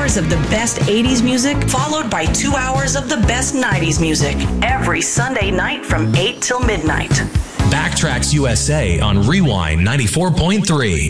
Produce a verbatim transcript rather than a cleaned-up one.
hours of the best eighties music, followed by two hours of the best nineties music. Every Sunday night from eight till midnight. Backtracks U S A on Rewind ninety-four point three.